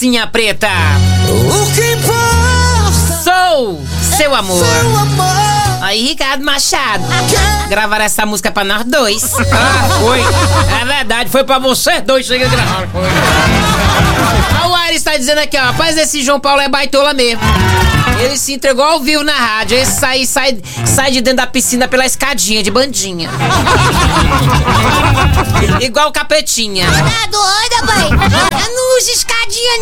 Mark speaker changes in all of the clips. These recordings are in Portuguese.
Speaker 1: Tinha preta.
Speaker 2: O que importa?
Speaker 1: Sou seu amor.
Speaker 2: Seu amor.
Speaker 1: Aí, Ricardo Machado, gravaram essa música pra nós dois.
Speaker 3: Foi. É verdade, foi pra vocês dois que gravaram.
Speaker 1: O Aires tá dizendo aqui, ó, rapaz, esse João Paulo é baitola mesmo. Ele se entregou ao vivo na rádio. Ele sai de dentro da piscina pela escadinha de bandinha. Igual o Capetinha.
Speaker 4: Tá doida, pai? Eu não uso escadinha,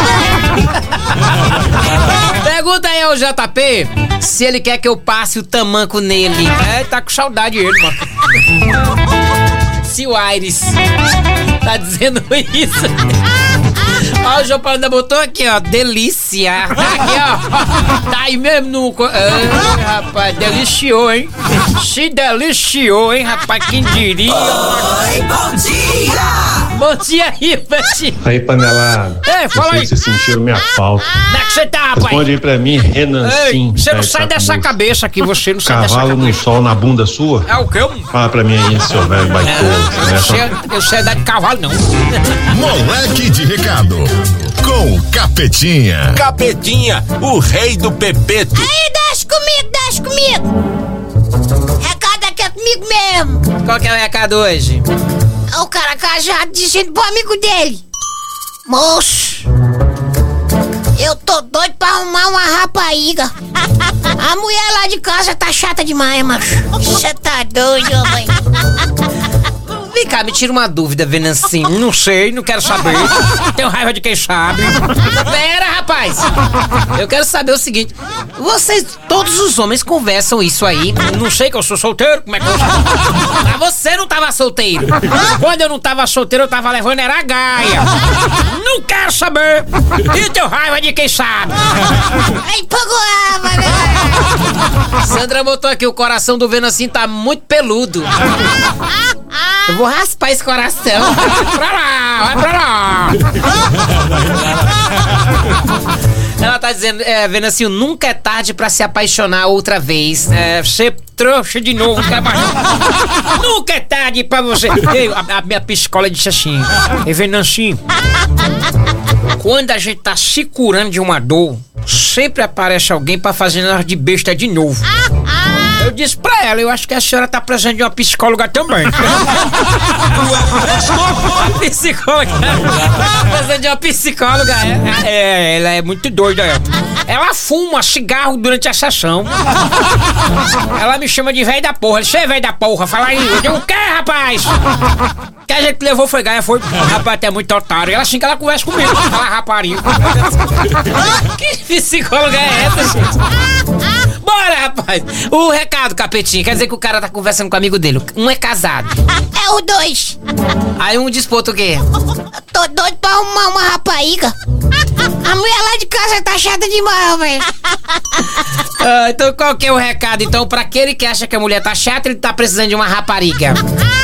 Speaker 4: não.
Speaker 1: Pergunta aí ao JP se ele quer que eu passe o tamanco nele.
Speaker 3: É, tá com saudade ele, mano.
Speaker 1: Se o Aires tá dizendo isso. Ó, o João Paulo ainda botou aqui, ó, delícia. Aqui, ó. Tá aí mesmo no...
Speaker 3: Rapaz, deliciou, hein? Se deliciou, hein, rapaz? Quem diria?
Speaker 2: Oi, bom dia!
Speaker 1: Bom dia aí, Peixinho.
Speaker 5: Aí, panelada.
Speaker 3: Fala aí.
Speaker 5: Vocês sentiram minha falta.
Speaker 3: Como é que você tá, rapaz?
Speaker 5: Responde aí pra mim, Renan.
Speaker 3: Ei,
Speaker 5: Sim.
Speaker 3: você não
Speaker 5: Aí,
Speaker 3: sai
Speaker 5: tá
Speaker 3: dessa
Speaker 5: com
Speaker 3: cabeça aqui, você não sai dessa
Speaker 5: cavalo
Speaker 3: cabeça.
Speaker 5: no sol na bunda sua?
Speaker 3: É o quê?
Speaker 5: Fala pra mim aí, seu velho baitola.
Speaker 3: Eu sei dar de cavalo, não.
Speaker 6: Moleque de recado, com o Capetinha.
Speaker 7: Capetinha, o rei do pepeto.
Speaker 4: Aí, deixa comigo. Recado aqui é comigo mesmo.
Speaker 1: Qual que é o recado hoje?
Speaker 4: O cara cajado dizendo pro amigo dele: moço, eu tô doido pra arrumar uma rapariga. A mulher lá de casa tá chata demais, macho. Você tá doido, mãe?
Speaker 1: Vem cá, me tira uma dúvida, Venancinho.
Speaker 3: Não sei, não quero saber. Tenho raiva de quem sabe.
Speaker 1: Pera, rapaz. Eu quero saber o seguinte. Vocês, todos os homens conversam isso aí.
Speaker 3: Não sei que eu sou solteiro, como é que eu sou?
Speaker 1: Mas você não tava solteiro.
Speaker 3: Quando eu não tava solteiro, eu tava levando era a gaia. Não quero saber. E tenho raiva de quem sabe.
Speaker 4: Ai, pagou, vai.
Speaker 1: Sandra botou aqui, o coração do Venancinho tá muito peludo. Eu vou raspar esse coração.
Speaker 3: Pra lá, vai pra lá.
Speaker 1: Ela tá dizendo, Venancinho, nunca é tarde pra se apaixonar outra vez.
Speaker 3: Você trouxa de novo, trabalhando. Nunca é tarde pra você. Ei, a minha psicóloga disse assim: Venancinho, quando a gente tá se curando de uma dor, sempre aparece alguém pra fazer nós de besta de novo. Eu disse pra ela, eu acho que a senhora tá precisando de uma psicóloga também.
Speaker 1: Psicóloga? Precisando de uma psicóloga,
Speaker 3: Ela é muito doida, ela fuma cigarro durante a sessão. Ela me chama de velho da porra. Você é velho da porra, fala aí. Eu digo, o que, rapaz? Que a gente levou foi gaia, foi. Rapaz, até muito otário. Ela assim que ela conversa comigo, fala rapariga.
Speaker 1: Que psicóloga é essa, gente? Bora, rapaz. O recado, Capetinha, quer dizer que o cara tá conversando com o amigo dele. Um é casado.
Speaker 4: É os dois.
Speaker 1: Aí um diz pro outro o quê?
Speaker 4: Tô doido pra arrumar uma rapariga. A mulher lá de casa tá chata demais, velho.
Speaker 1: Então qual que é o recado? Então, pra aquele que acha que a mulher tá chata, ele tá precisando de uma rapariga.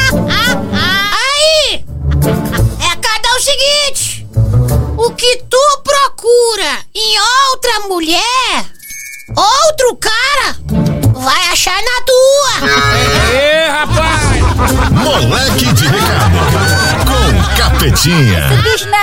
Speaker 4: Aí! Recado é o seguinte: o que tu procura em outra mulher, outro cara vai achar na tua.
Speaker 3: Ê, rapaz!
Speaker 6: Moleque de recado, com o Capetinha.